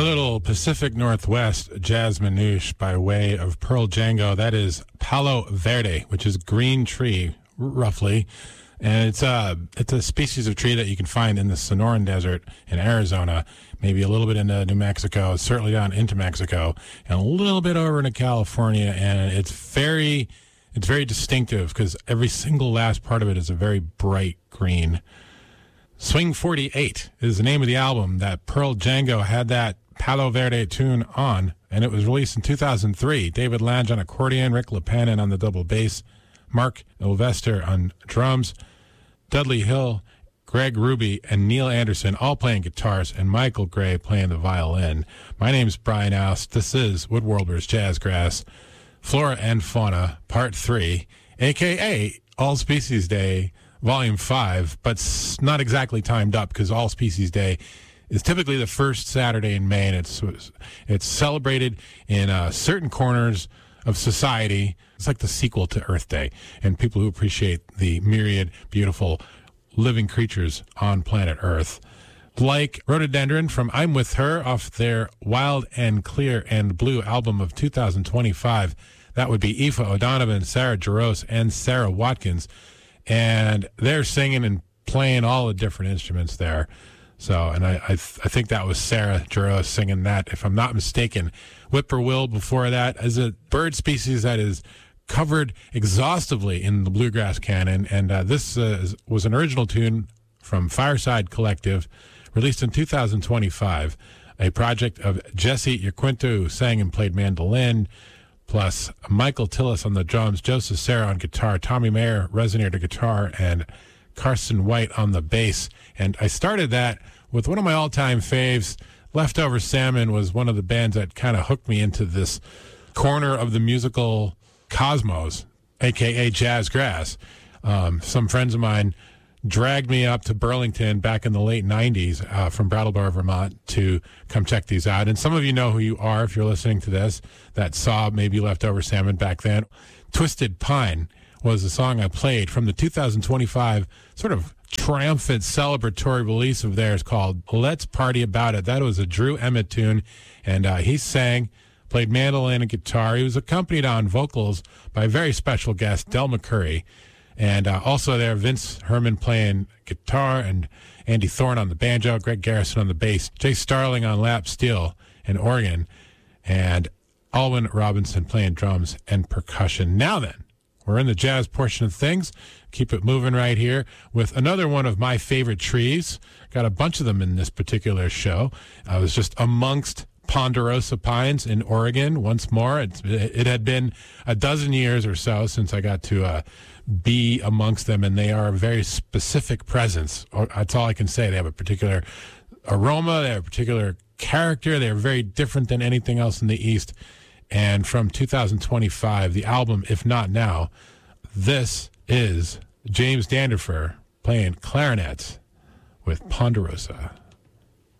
A little Pacific Northwest jazz manouche by way of Pearl Django. That is Palo Verde, which is green tree, roughly. And it's a species of tree that you can find in the Sonoran Desert in Arizona, maybe a little bit into New Mexico, certainly down into Mexico, and a little bit over into California. And it's very distinctive because every single last part of it is a very bright green. Swing 48 is the name of the album that Pearl Django had that Palo Verde tune on, and it was released in 2003. David Lange on accordion, Rick Lepanin on the double bass, Mark Ilvester on drums, Dudley Hill, Greg Ruby, and Neil Anderson all playing guitars, and Michael Gray playing the violin. My name's Brian Oust. This is Woodwarbler's Jazzgrass, Flora and Fauna, Part 3, a.k.a. All Species Day, Volume 5, but not exactly timed up because All Species Day is typically the first Saturday in May, and it's celebrated in certain corners of society. It's like the sequel to Earth Day, and people who appreciate the myriad beautiful living creatures on planet Earth. Like Rhododendron from I'm With Her off their Wild and Clear and Blue album of 2025. That would be Aoife O'Donovan, Sarah Jarosz, and Sarah Watkins. And they're singing and playing all the different instruments there. So, and I think that was Sarah Jarosz singing that, if I'm not mistaken. Whippoorwill before that is a bird species that is covered exhaustively in the bluegrass canon. And this was an original tune from Fireside Collective, released in 2025, a project of Jesse Yaquinto, who sang and played mandolin, plus Michael Tillis on the drums, Joseph Serra on guitar, Tommy Mayer resonator guitar, and Carson White on the bass. And I started that with one of my all-time faves. Leftover Salmon was one of the bands that kind of hooked me into this corner of the musical cosmos, a.k.a. Jazzgrass. Some friends of mine dragged me up to Burlington back in the late 90s from Brattleboro, Vermont, to come check these out. And some of you know who you are if you're listening to this that saw maybe Leftover Salmon back then. Twisted Pine was the song I played from the 2025 sort of triumphant celebratory release of theirs called Let's Party About It. That was a Drew Emmett tune, and he sang, played mandolin and guitar. He was accompanied on vocals by a very special guest, Del McCurry. And also there, Vince Herman playing guitar, and Andy Thorne on the banjo, Greg Garrison on the bass, Jay Starling on lap steel and organ, and Alwyn Robinson playing drums and percussion. Now then, we're in the jazz portion of things. Keep it moving right here with another one of my favorite trees. Got a bunch of them in this particular show. I was just amongst ponderosa pines in Oregon once more. It had been a dozen years or so since I got to be amongst them, and they are a very specific presence. That's all I can say. They have a particular aroma, they have a particular character. They're very different than anything else in the East. And from 2025, the album, If Not Now, this is James Danderfer playing clarinet with Ponderosa.